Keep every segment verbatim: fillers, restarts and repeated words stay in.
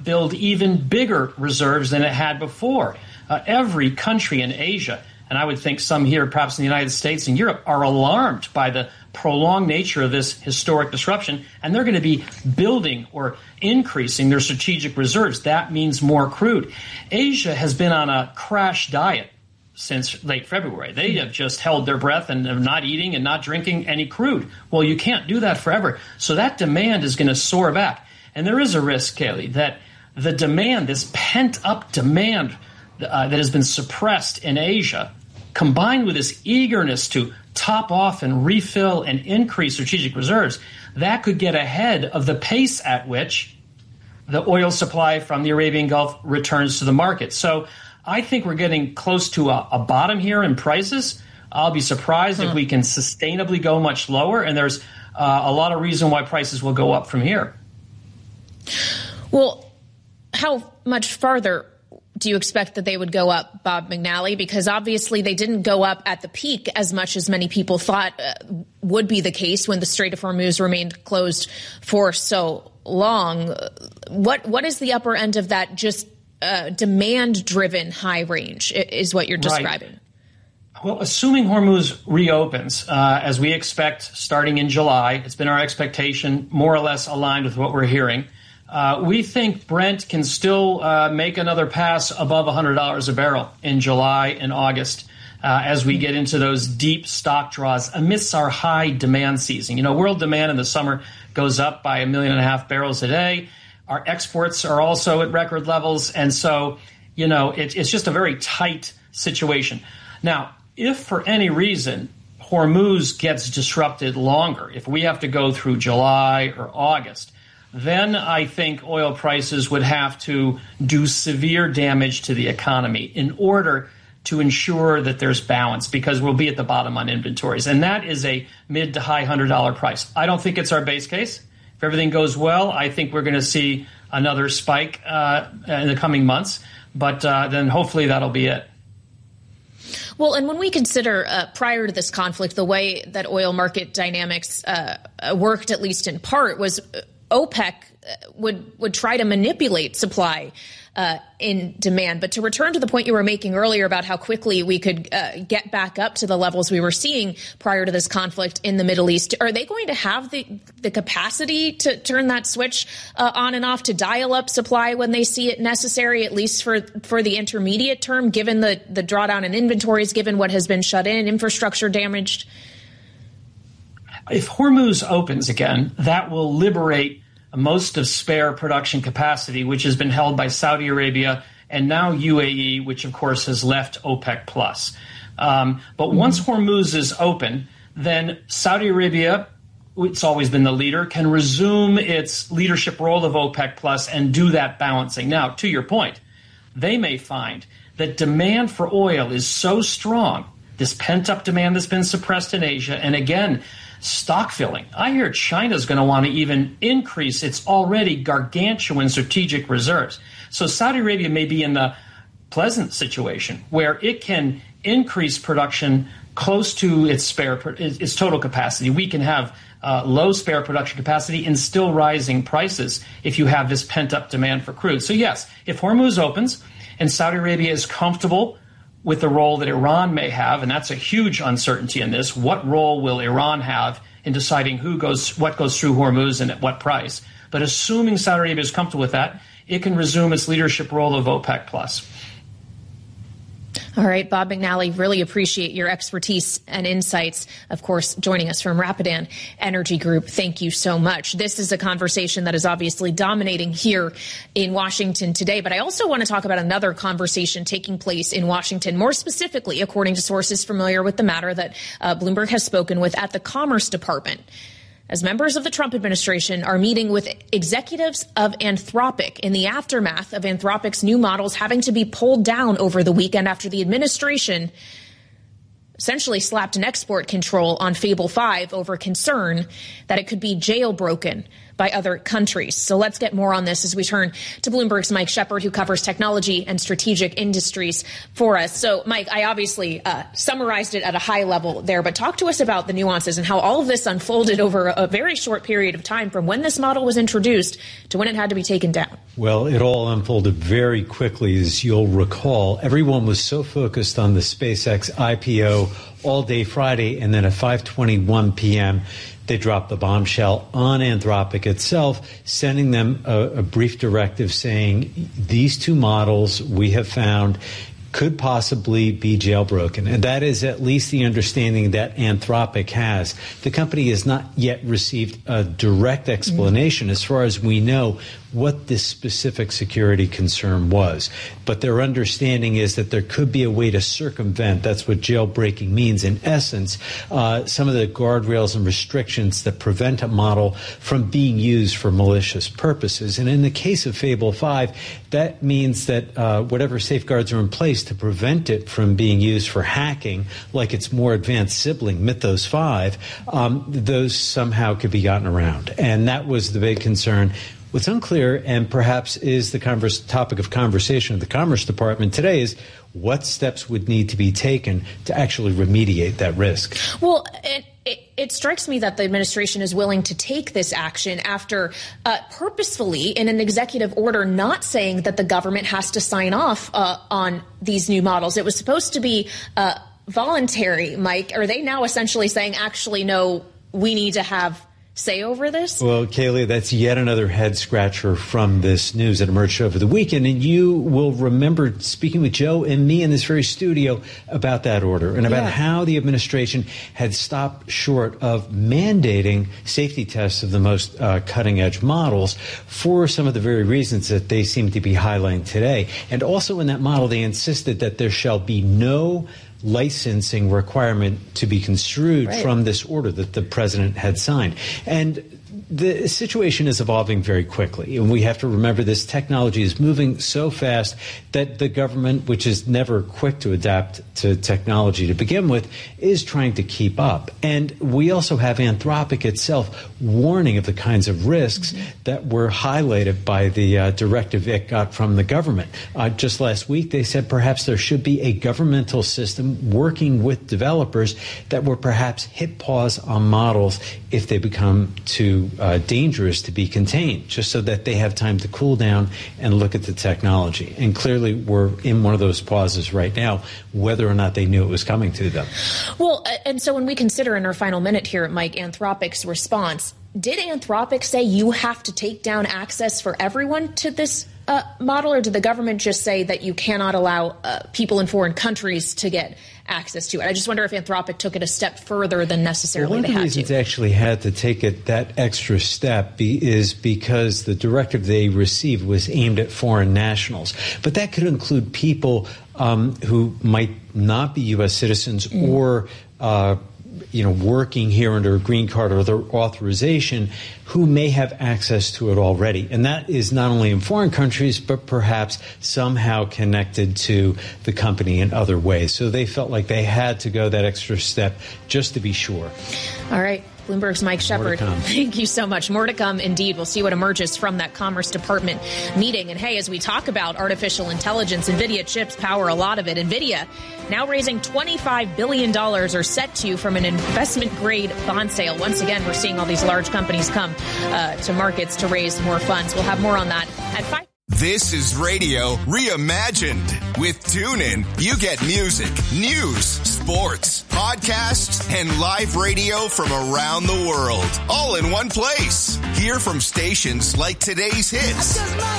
build even bigger reserves than it had before. Uh, every country in Asia, and I would think some here, perhaps in the United States and Europe, are alarmed by the prolonged nature of this historic disruption, and they're going to be building or increasing their strategic reserves. That means more crude. Asia has been on a crash diet since late February. They have just held their breath and are not eating and not drinking any crude. Well, you can't do that forever. So that demand is going to soar back. And there is a risk, Kayleigh, that the demand, this pent-up demand uh, that has been suppressed in Asia, combined with this eagerness to top off and refill and increase strategic reserves, that could get ahead of the pace at which the oil supply from the Arabian Gulf returns to the market. So I think we're getting close to a, a bottom here in prices. I'll be surprised hmm. if we can sustainably go much lower, and there's uh, a lot of reason why prices will go up from here. Well, how much farther do you expect that they would go up, Bob McNally? Because obviously they didn't go up at the peak as much as many people thought uh, would be the case when the Strait of Hormuz remained closed for so long. What what is the upper end of that just uh, demand-driven high range is what you're describing? Right. Well, assuming Hormuz reopens, uh, as we expect starting in July, it's been our expectation more or less aligned with what we're hearing. Uh, we think Brent can still uh, make another pass above one hundred dollars a barrel in July and August uh, as we get into those deep stock draws amidst our high demand season. You know, world demand in the summer goes up by a million and a half barrels a day. Our exports are also at record levels. And so, you know, it, it's just a very tight situation. Now, if for any reason Hormuz gets disrupted longer, if we have to go through July or August, then I think oil prices would have to do severe damage to the economy in order to ensure that there's balance, because we'll be at the bottom on inventories. And that is a mid to high one hundred dollars price. I don't think it's our base case. If everything goes well, I think we're going to see another spike uh, in the coming months. But uh, then hopefully that'll be it. Well, and when we consider uh, prior to this conflict, the way that oil market dynamics uh, worked, at least in part, was OPEC would would try to manipulate supply uh, in demand. But to return to the point you were making earlier about how quickly we could uh, get back up to the levels we were seeing prior to this conflict in the Middle East, are they going to have the, the capacity to turn that switch uh, on and off to dial up supply when they see it necessary, at least for, for the intermediate term, given the, the drawdown in inventories, given what has been shut in, infrastructure damaged? If Hormuz opens again, that will liberate most of spare production capacity, which has been held by Saudi Arabia and now U A E, which of course has left OPEC plus. Um, but mm-hmm. once Hormuz is open, then Saudi Arabia, it's always been the leader, can resume its leadership role of OPEC plus and do that balancing. Now, to your point, they may find that demand for oil is so strong, this pent-up demand that's been suppressed in Asia, and again, stock filling. I hear China's going to want to even increase its already gargantuan strategic reserves. So Saudi Arabia may be in the pleasant situation where it can increase production close to its spare, its total capacity. We can have uh, low spare production capacity and still rising prices if you have this pent-up demand for crude. So yes, if Hormuz opens and Saudi Arabia is comfortable with the role that Iran may have, and that's a huge uncertainty in this. What role will Iran have in deciding who goes, what goes through Hormuz and at what price? But assuming Saudi Arabia is comfortable with that, it can resume its leadership role of OPEC plus. All right, Bob McNally, really appreciate your expertise and insights. Of course, joining us from Rapidan Energy Group. Thank you so much. This is a conversation that is obviously dominating here in Washington today. But I also want to talk about another conversation taking place in Washington, more specifically, according to sources familiar with the matter, that uh, Bloomberg has spoken with at the Commerce Department, as members of the Trump administration are meeting with executives of Anthropic in the aftermath of Anthropic's new models having to be pulled down over the weekend after the administration essentially slapped an export control on Fable five over concern that it could be jailbroken by other countries. So let's get more on this as we turn to Bloomberg's Mike Shepard, who covers technology and strategic industries for us. So, Mike, I obviously uh, summarized it at a high level there, but talk to us about the nuances and how all of this unfolded over a very short period of time from when this model was introduced to when it had to be taken down. Well, it all unfolded very quickly, as you'll recall. Everyone was so focused on the SpaceX I P O all day Friday, and then at five twenty-one p.m., they dropped the bombshell on Anthropic itself, sending them a, a brief directive saying these two models we have found could possibly be jailbroken. And that is at least the understanding that Anthropic has. The company has not yet received a direct explanation, as far as we know, what this specific security concern was. But their understanding is that there could be a way to circumvent, that's what jailbreaking means in essence, uh, some of the guardrails and restrictions that prevent a model from being used for malicious purposes. And in the case of Fable five, that means that uh, whatever safeguards are in place to prevent it from being used for hacking, like its more advanced sibling, Mythos five, um, those somehow could be gotten around. And that was the big concern. What's unclear, and perhaps is the converse, topic of conversation of the Commerce Department today, is what steps would need to be taken to actually remediate that risk. Well, it, it, it strikes me that the administration is willing to take this action after uh, purposefully, in an executive order, not saying that the government has to sign off uh, on these new models. It was supposed to be uh, voluntary, Mike. Are they now essentially saying, actually, no, we need to have say over this? Well, Kaylee, that's yet another head scratcher from this news that emerged over the weekend. And you will remember speaking with Joe and me in this very studio about that order and about yeah. how the administration had stopped short of mandating safety tests of the most uh, cutting edge models for some of the very reasons that they seem to be highlighting today. And also in that model, they insisted that there shall be no licensing requirement to be construed right. from this order that the president had signed. And the situation is evolving very quickly, and we have to remember this technology is moving so fast that the government, which is never quick to adapt to technology to begin with, is trying to keep up. And we also have Anthropic itself warning of the kinds of risks mm-hmm. that were highlighted by the uh, directive it got from the government. Uh, just last week, they said perhaps there should be a governmental system working with developers that will perhaps hit pause on models if they become too Uh, dangerous to be contained, just so that they have time to cool down and look at the technology. And clearly we're in one of those pauses right now, whether or not they knew it was coming to them. Well, and so when we consider in our final minute here, Mike, Anthropic's response, did Anthropic say you have to take down access for everyone to this uh, model, or did the government just say that you cannot allow uh, people in foreign countries to get access to it? I just wonder if Anthropic took it a step further than necessarily well, they had to. One of the reasons they actually had to take it that extra step be, is because the directive they received was aimed at foreign nationals. But that could include people um, who might not be U S citizens mm. or uh, you know, working here under a green card or other authorization, who may have access to it already. And that is not only in foreign countries, but perhaps somehow connected to the company in other ways. So they felt like they had to go that extra step just to be sure. All right. Bloomberg's Mike Shepard. Thank you so much. More to come, indeed. We'll see what emerges from that Commerce Department meeting. And hey, as we talk about artificial intelligence, NVIDIA chips power a lot of it. NVIDIA now raising twenty-five billion dollars, or set to, from an investment-grade bond sale. Once again, we're seeing all these large companies come uh, to markets to raise more funds. We'll have more on that at five. This is Radio Reimagined. With TuneIn, you get music, news, sports, podcasts, and live radio from around the world, all in one place. Hear from stations like today's hits.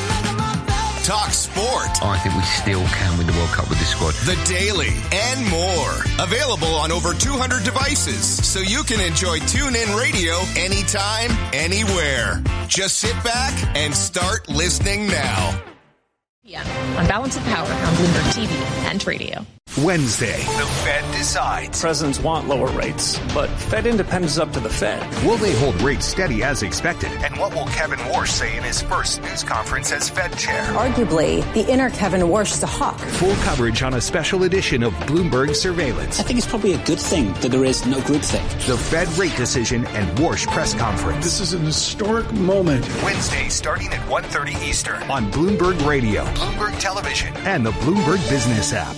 Talk sport. I think we still can win the World Cup with this squad. The Daily and more. Available on over two hundred devices, so you can enjoy TuneIn Radio anytime, anywhere. Just sit back and start listening now. Yeah, on Balance of Power on Bloomberg T V and radio. Wednesday, the Fed decides. Presidents want lower rates, but Fed independence is up to the Fed. Will they hold rates steady as expected? And what will Kevin Warsh say in his first news conference as Fed chair? Arguably, the inner Kevin Warsh is a hawk. Full coverage on a special edition of Bloomberg Surveillance. I think it's probably a good thing that there is no groupthink. The Fed rate decision and Warsh press conference. This is an historic moment. Wednesday, starting at one thirty Eastern on Bloomberg Radio, Bloomberg Television, and the Bloomberg Business app.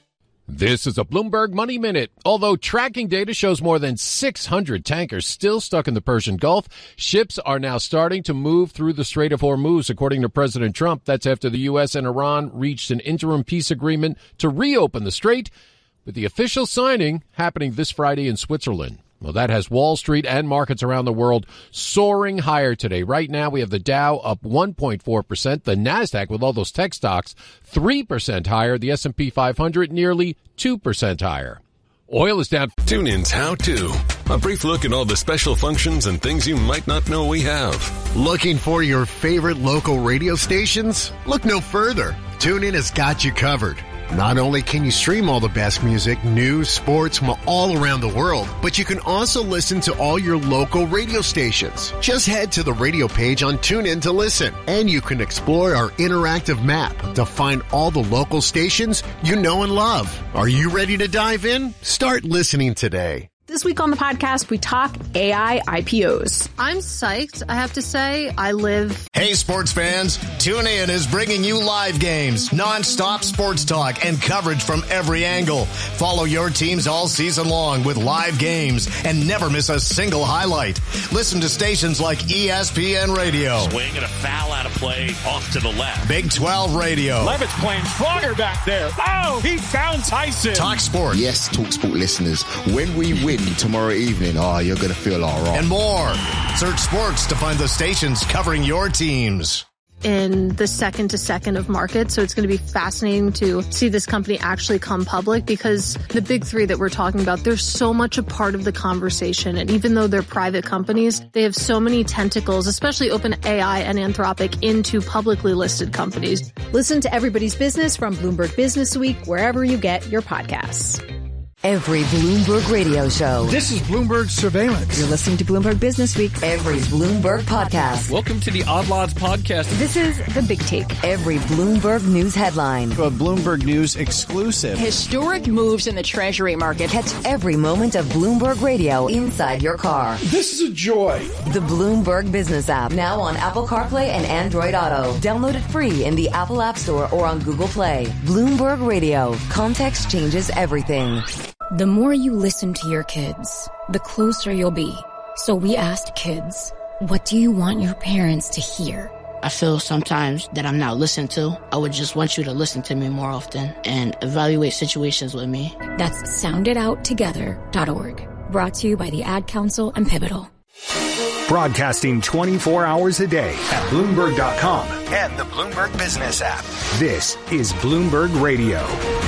This is a Bloomberg Money Minute. Although tracking data shows more than six hundred tankers still stuck in the Persian Gulf, ships are now starting to move through the Strait of Hormuz, according to President Trump. That's after the U S and Iran reached an interim peace agreement to reopen the strait, with the official signing happening this Friday in Switzerland. Well, that has Wall Street and markets around the world soaring higher today. Right now, we have the Dow up one point four percent, the NASDAQ with all those tech stocks three percent higher, the S and P five hundred nearly two percent higher. Oil is down. TuneIn's How To. A brief look at all the special functions and things you might not know we have. Looking for your favorite local radio stations? Look no further. TuneIn has got you covered. Not only can you stream all the best music, news, sports from all around the world, but you can also listen to all your local radio stations. Just head to the radio page on TuneIn to listen, and you can explore our interactive map to find all the local stations you know and love. Are you ready to dive in? Start listening today. This week on the podcast, we talk A I I P Os. I'm psyched, I have to say. I live... Hey, sports fans. TuneIn is bringing you live games, non-stop sports talk, and coverage from every angle. Follow your teams all season long with live games and never miss a single highlight. Listen to stations like E S P N Radio. Swing and a foul out of play off to the left. Big twelve Radio. Levitt's playing stronger back there. Oh, he found Tyson. Talk Sport. Yes, Talk Sport listeners. When we win tomorrow evening, oh, you're going to feel all right. And more. Search sports to find the stations covering your teams. In the second to second of market. So it's going to be fascinating to see this company actually come public, because the big three that we're talking about, they're so much a part of the conversation. And even though they're private companies, they have so many tentacles, especially OpenAI and Anthropic, into publicly listed companies. Listen to Everybody's Business from Bloomberg Business Week, wherever you get your podcasts. Every Bloomberg radio show. This is Bloomberg Surveillance. You're listening to Bloomberg Business Week. Every Bloomberg podcast. Welcome to the Odd Lots podcast. This is The Big Take. Every Bloomberg news headline. A Bloomberg News exclusive. Historic moves in the Treasury market. Catch every moment of Bloomberg radio inside your car. This is a joy. The Bloomberg Business app. Now on Apple CarPlay and Android Auto. Download it free in the Apple App Store or on Google Play. Bloomberg Radio. Context changes everything. The more you listen to your kids, the closer you'll be. So we asked kids, what do you want your parents to hear? I feel sometimes that I'm not listened to. I would just want you to listen to me more often and evaluate situations with me. That's sound it out together dot org. Brought to you by the Ad Council and Pivotal. Broadcasting twenty-four hours a day at Bloomberg dot com and the Bloomberg Business app. This is Bloomberg Radio.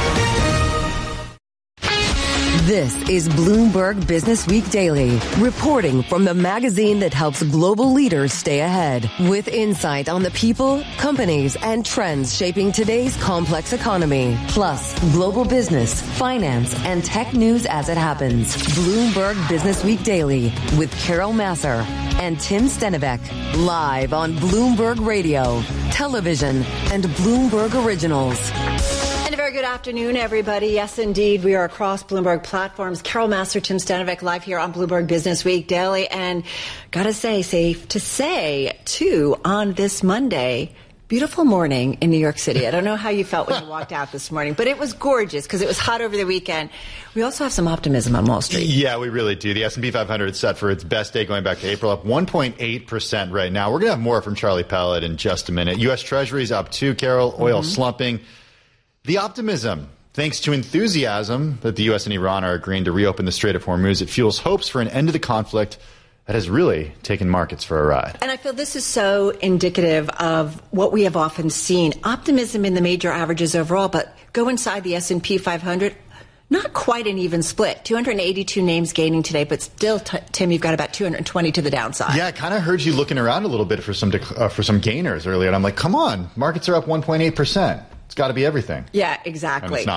This is Bloomberg Business Week Daily, reporting from the magazine that helps global leaders stay ahead, with insight on the people, companies, and trends shaping today's complex economy, plus global business, finance, and tech news as it happens. Bloomberg Business Week Daily with Carol Massar and Tim Stenivek, live on Bloomberg Radio, television, and Bloomberg Originals. And a very good afternoon, everybody. Yes, indeed, we are across Bloomberg platforms. Carol Massar, Tim Stenivek, live here on Bloomberg Business Week Daily. And gotta say, safe to say, too, on this Monday, beautiful morning in New York City. I don't know how you felt when you walked out this morning, but it was gorgeous because it was hot over the weekend. We also have some optimism on Wall Street. Yeah, we really do. The S and P five hundred is set for its best day going back to April, up one point eight percent right now. We're going to have more from Charlie Pellet in just a minute. U S Treasury's up too, Carol. Oil mm-hmm. slumping. The optimism, thanks to enthusiasm that the U S and Iran are agreeing to reopen the Strait of Hormuz, it fuels hopes for an end to the conflict that has really taken markets for a ride. And I feel this is so indicative of what we have often seen. Optimism in the major averages overall, but go inside the S and P five hundred, not quite an even split. two hundred eighty-two names gaining today, but still, t- Tim, you've got about two hundred twenty to the downside. Yeah, I kind of heard you looking around a little bit for some dec- uh, for some gainers earlier, and I'm like, come on, markets are up one point eight percent. It's got to be everything. Yeah, exactly. And it's not.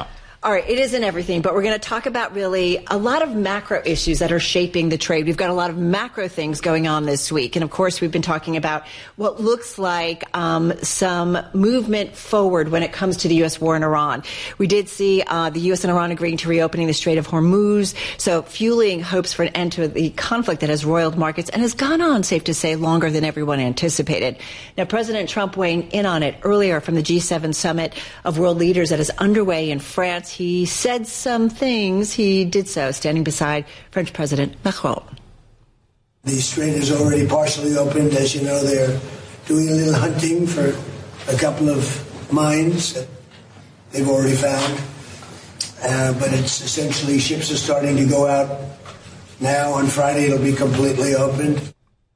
All right, it isn't everything, but we're going to talk about really a lot of macro issues that are shaping the trade. We've got a lot of macro things going on this week. And, of course, we've been talking about what looks like um, some movement forward when it comes to the U S war in Iran. We did see uh, the U S and Iran agreeing to reopening the Strait of Hormuz, so fueling hopes for an end to the conflict that has roiled markets and has gone on, safe to say, longer than everyone anticipated. Now, President Trump weighing in on it earlier from the G seven summit of world leaders that is underway in France. He said some things. He did so standing beside French President Macron. The strait is already partially opened. As you know, they're doing a little hunting for a couple of mines that they've already found. Uh, but it's essentially ships are starting to go out now. On Friday, it'll be completely opened.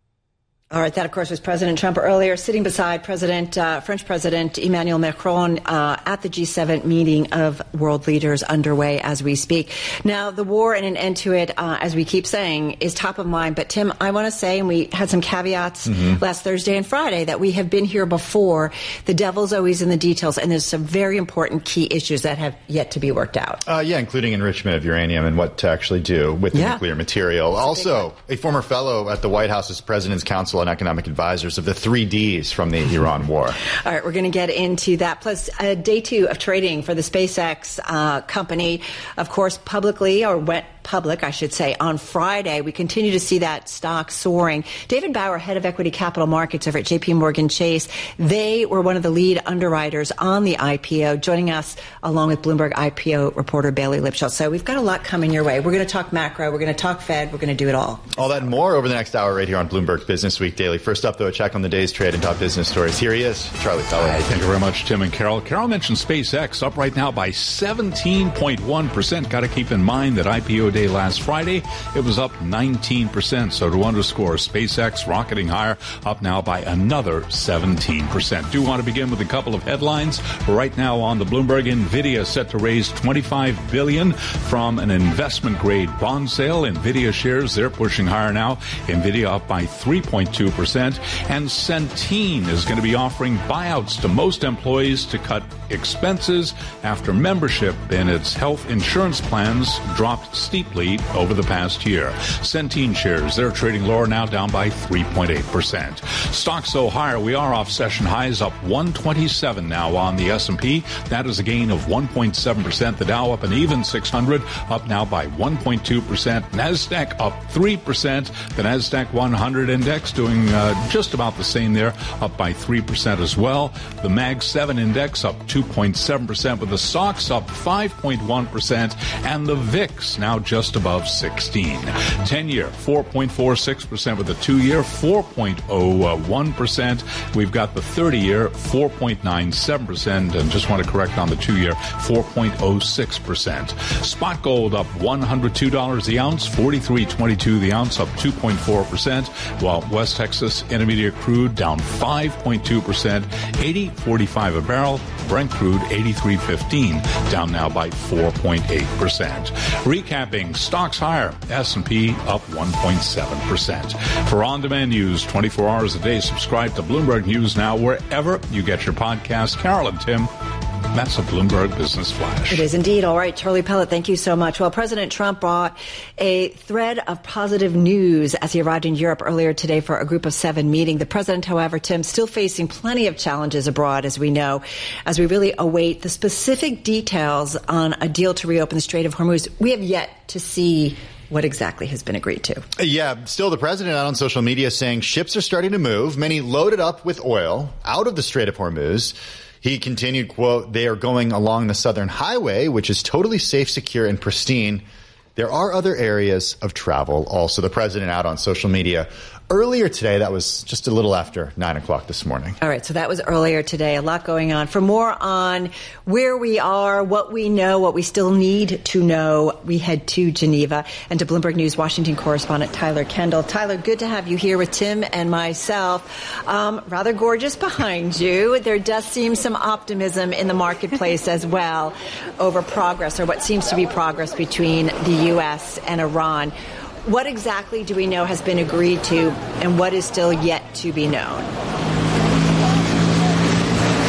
All right, that, of course, was President Trump earlier, sitting beside President, uh, French President Emmanuel Macron uh, at the G seven meeting of world leaders underway as we speak. Now, the war and an end to it, uh, as we keep saying, is top of mind. But, Tim, I want to say, and we had some caveats mm-hmm. last Thursday and Friday, that we have been here before. The devil's always in the details, and there's some very important key issues that have yet to be worked out. Uh, yeah, including enrichment of uranium and what to actually do with the yeah. nuclear material. That's also, a, a former fellow at the White House's President's Council and Economic Advisors of the three Ds from the Iran war. All right, we're going to get into that. Plus, uh, day two of trading for the SpaceX uh, company, of course, publicly, or went public, I should say, on Friday. We continue to see that stock soaring. David Bauer, head of equity capital markets over at J P Morgan Chase, they were one of the lead underwriters on the I P O, joining us along with Bloomberg I P O reporter Bailey Lipshaw. So we've got a lot coming your way. We're going to talk macro. We're going to talk Fed. We're going to do it all. All that and more over the next hour right here on Bloomberg Business Week Daily. First up, though, a check on the day's trade and top business stories. Here he is, Charlie Pellet. Hi, thank you very much, Tim and Carol. Carol mentioned SpaceX up right now by seventeen point one percent. Got to keep in mind that I P O day last Friday, it was up nineteen percent. So to underscore, SpaceX rocketing higher, up now by another seventeen percent. Do want to begin with a couple of headlines. Right now on the Bloomberg, NVIDIA set to raise twenty-five billion dollars from an investment-grade bond sale. NVIDIA shares, they're pushing higher now. NVIDIA up by three point two percent. And Centene is going to be offering buyouts to most employees to cut expenses after membership in its health insurance plans dropped steeply over the past year. Centene shares, they're trading lower now, down by three point eight percent. Stocks so higher, we are off session highs, up one twenty-seven now on the S and P. That is a gain of one point seven percent. The Dow up an even six hundred, up now by one point two percent. NASDAQ up three percent. The NASDAQ one hundred index doing uh, just about the same there, up by three percent as well. The Mag seven index up two point seven percent, with the S O X up five point one percent, and the V I X now just above sixteen. ten-year, four point four six percent, with the two-year, four point oh one percent. We've got the thirty-year, four point nine seven percent, and just want to correct on the two-year, four point oh six percent. Spot gold up one hundred two dollars the ounce, forty-three twenty-two the ounce, up two point four percent, while West Texas Intermediate crude down five point two percent, eighty forty-five a barrel. Brent crude eighty-three fifteen, down now by four point eight percent. Recapping, stocks higher, S and P up one point seven percent. For on-demand news twenty-four hours a day, subscribe to Bloomberg News Now wherever you get your podcasts. Carol and Tim, that's a Bloomberg Business Flash. It is indeed. All right, Charlie Pellet, thank you so much. Well, President Trump brought a thread of positive news as he arrived in Europe earlier today for a Group of Seven meeting. The president, however, Tim, still facing plenty of challenges abroad, as we know, as we really await the specific details on a deal to reopen the Strait of Hormuz. We have yet to see what exactly has been agreed to. Yeah, still the president out on social media saying ships are starting to move, many loaded up with oil out of the Strait of Hormuz. He continued, quote, "They are going along the Southern Highway, which is totally safe, secure, and pristine. There are other areas of travel." Also, the president out on social media earlier today. That was just a little after nine o'clock this morning. All right, so that was earlier today. A lot going on. For more on where we are, what we know, what we still need to know, we head to Geneva and to Bloomberg News Washington correspondent Tyler Kendall. Tyler, good to have you here with Tim and myself. Um, rather gorgeous behind you. There does seem some optimism in the marketplace as well over progress, or what seems to be progress between the U S and Iran. What exactly do we know has been agreed to, and what is still yet to be known? Well,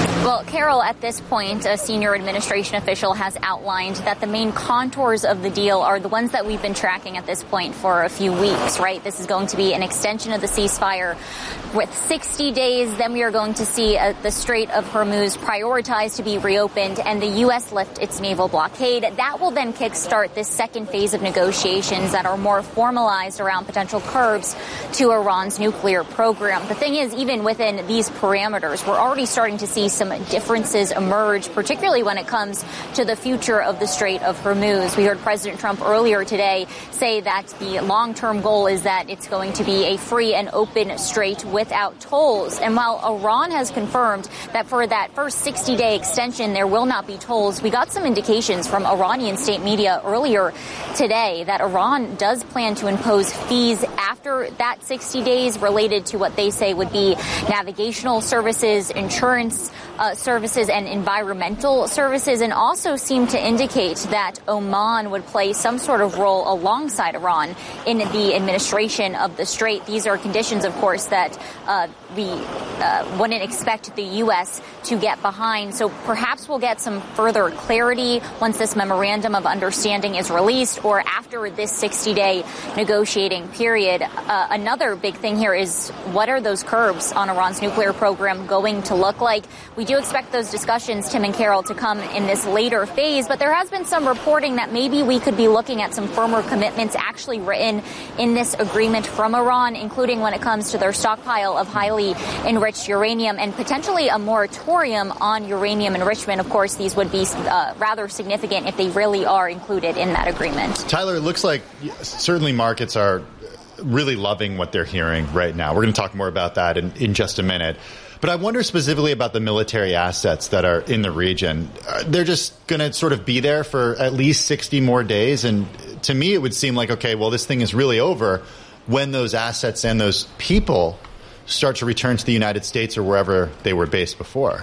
Carol, at this point, a senior administration official has outlined that the main contours of the deal are the ones that we've been tracking at this point for a few weeks, right? This is going to be an extension of the ceasefire with sixty days. Then we are going to see uh, the Strait of Hormuz prioritized to be reopened and the U S lift its naval blockade. That will then kickstart this second phase of negotiations that are more formalized around potential curbs to Iran's nuclear program. The thing is, even within these parameters, we're already starting to see some differences emerge, particularly when it comes to the future of the Strait of Hormuz. We heard President Trump earlier today say that the long-term goal is that it's going to be a free and open strait without tolls. And while Iran has confirmed that for that first sixty-day extension there will not be tolls, we got some indications from Iranian state media earlier today that Iran does plan to impose fees after that sixty days related to what they say would be navigational services, insurance uh, services, and environmental services, and also seem to indicate that Oman would play some sort of role alongside Iran in the administration of the strait. These are conditions, of course, that uh, we uh, wouldn't expect the U S to get behind. So perhaps we'll get some further clarity once this memorandum of understanding is released or after this sixty-day negotiating period. Uh, another big thing here is what are those curbs on Iran's nuclear program going to look like? We do expect those discussions, Tim and Carol, to come in this later phase, but there has been some reporting that maybe we could be looking at some firmer commitments actually written in this agreement from Iran, including when it comes to their stockpile of highly enriched uranium and potentially a moratorium on uranium enrichment. Of course, these would be uh, rather significant if they really are included in that agreement. Tyler, it looks like certainly markets are really loving what they're hearing right now. We're going to talk more about that in, in just a minute. But I wonder specifically about the military assets that are in the region. They're just going to sort of be there for at least sixty more days. And to me, it would seem like, okay, well, this thing is really over when those assets and those people start to return to the United States or wherever they were based before.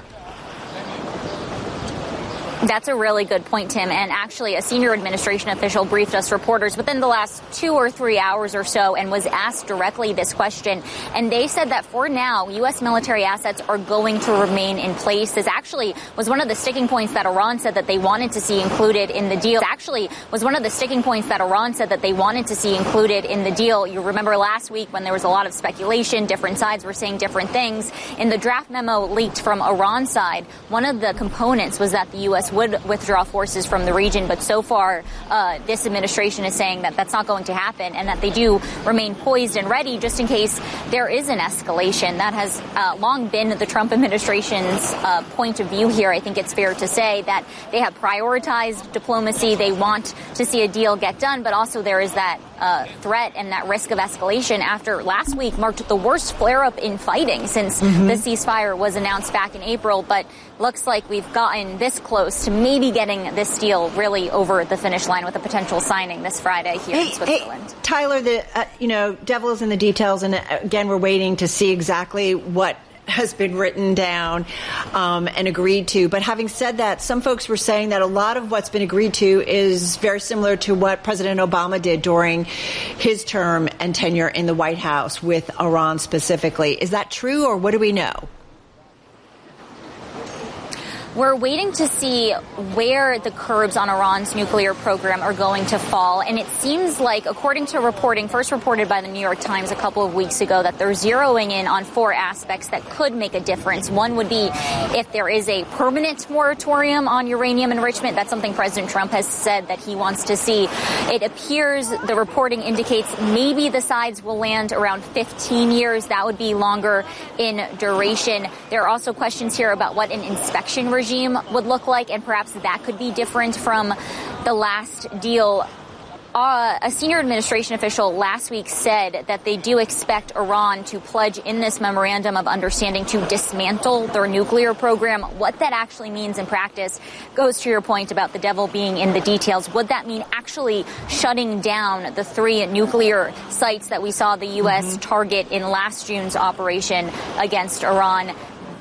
That's a really good point, Tim. And actually, a senior administration official briefed us reporters within the last two or three hours or so and was asked directly this question. And they said that for now, U S military assets are going to remain in place. This actually was one of the sticking points that Iran said that they wanted to see included in the deal. This actually was one of the sticking points that Iran said that they wanted to see included in the deal. You remember last week when there was a lot of speculation, different sides were saying different things. In the draft memo leaked from Iran's side, one of the components was that the U S would withdraw forces from the region. But so far, uh, this administration is saying that that's not going to happen and that they do remain poised and ready just in case there is an escalation. That has uh, long been the Trump administration's uh, point of view here. I think it's fair to say that they have prioritized diplomacy. They want to see a deal get done, but also there is that uh, threat and that risk of escalation after last week marked the worst flare-up in fighting since mm-hmm. the ceasefire was announced back in April. But looks like we've gotten this close to maybe getting this deal really over the finish line with a potential signing this Friday here hey, in Switzerland. Hey, Tyler, the uh, you know, devil is in the details, and uh, again, we're waiting to see exactly what has been written down um, and agreed to. But having said that, some folks were saying that a lot of what's been agreed to is very similar to what President Obama did during his term and tenure in the White House with Iran specifically. Is that true, or what do we know? We're waiting to see where the curbs on Iran's nuclear program are going to fall. And it seems like, according to reporting first reported by the New York Times a couple of weeks ago, that they're zeroing in on four aspects that could make a difference. One would be if there is a permanent moratorium on uranium enrichment. That's something President Trump has said that he wants to see. It appears the reporting indicates maybe the sides will land around fifteen years. That would be longer in duration. There are also questions here about what an inspection regime regime would look like, and perhaps that could be different from the last deal. Uh, a senior administration official last week said that they do expect Iran to pledge in this memorandum of understanding to dismantle their nuclear program. What that actually means in practice goes to your point about the devil being in the details. Would that mean actually shutting down the three nuclear sites that we saw the U S mm-hmm. target in last June's operation against Iran?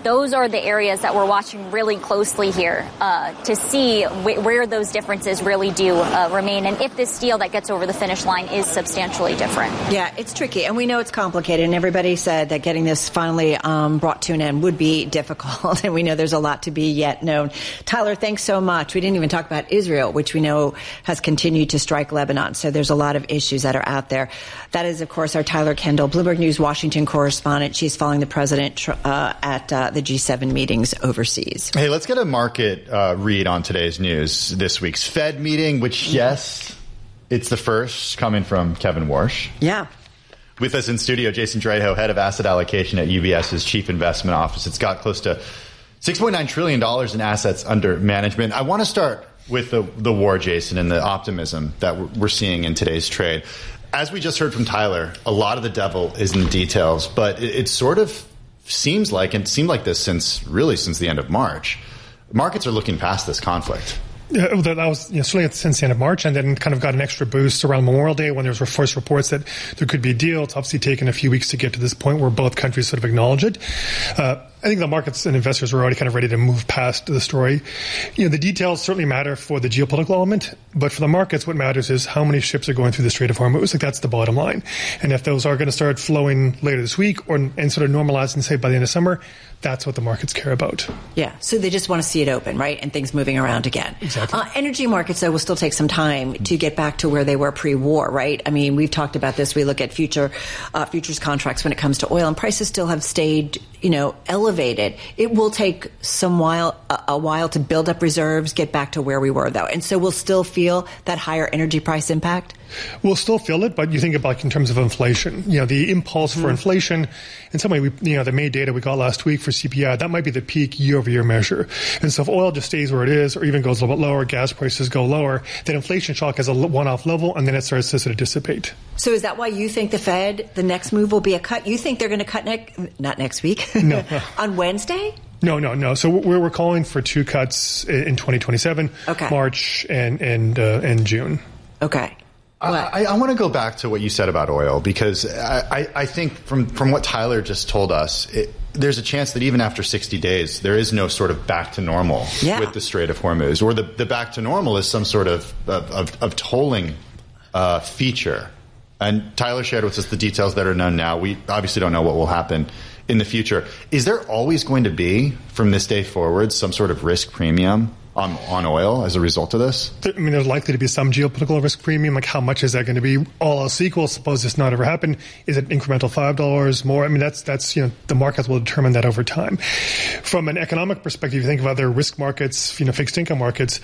those are the areas that we're watching really closely here uh, to see wh- where those differences really do uh, remain, and if this deal that gets over the finish line is substantially different. Yeah, it's tricky, and we know it's complicated, and everybody said that getting this finally um, brought to an end would be difficult, and we know there's a lot to be yet known. Tyler, thanks so much. We didn't even talk about Israel, which we know has continued to strike Lebanon, so there's a lot of issues that are out there. That is, of course, our Tyler Kendall, Bloomberg News Washington correspondent. She's following the president uh, at uh, the G seven meetings overseas. Hey, let's get a market uh, read on today's news. This week's Fed meeting, which, yes, it's the first coming from Kevin Warsh. Yeah. With us in studio, Jason Draho, head of asset allocation at U B S's chief investment office. It's got close to six point nine trillion dollars in assets under management. I want to start with the, the war, Jason, and the optimism that we're seeing in today's trade. As we just heard from Tyler, a lot of the devil is in the details, but it, it sort of seems like, and it seemed like this since really since the end of March, markets are looking past this conflict. Yeah, that was you know, certainly since the end of March, and then kind of got an extra boost around Memorial Day when there was first reports that there could be a deal. It's obviously taken a few weeks to get to this point where both countries sort of acknowledge it. Uh, I think the markets and investors were already kind of ready to move past the story. You know, the details certainly matter for the geopolitical element, but for the markets, what matters is how many ships are going through the Strait of Hormuz. Like, that's the bottom line. And if those are going to start flowing later this week or and sort of normalizing, say, by the end of summer, that's what the markets care about. Yeah, so they just want to see it open, right, and things moving around again. Exactly. Uh, energy markets, though, will still take some time to get back to where they were pre-war, right? I mean, we've talked about this. We look at future uh, futures contracts when it comes to oil, and prices still have stayed, you know, elevated. It will take some while, a, a while to build up reserves, get back to where we were, though, and so we'll still feel that higher energy price impact. We'll still feel it, but you think about in terms of inflation. You know, the impulse mm-hmm. for inflation, in some way, we, you know, the May data we got last week for C P I, that might be the peak year-over-year measure. And so if oil just stays where it is or even goes a little bit lower, gas prices go lower, then inflation shock has a one-off level, and then it starts to sort of dissipate. So is that why you think the Fed, the next move will be a cut? You think they're going to cut next, not next week, no. on Wednesday? No, no, no. So we're, we're calling for two cuts in twenty twenty-seven, okay. March and, and, uh, and June. Okay. I, I want to go back to what you said about oil, because I, I, I think from, from what Tyler just told us, it, there's a chance that even after sixty days, there is no sort of back to normal yeah. with the Strait of Hormuz, or the, the back to normal is some sort of, of, of, of tolling uh, feature. And Tyler shared with us the details that are known now. We obviously don't know what will happen in the future. Is there always going to be, from this day forward, some sort of risk premium on on oil as a result of this? I mean, there's likely to be some geopolitical risk premium. Like, how much is that going to be? All else equal, suppose this not ever happened, is it incremental five dollars more? I mean, that's, that's, you know, the markets will determine that over time. From an economic perspective, you think of other risk markets, you know, fixed income markets,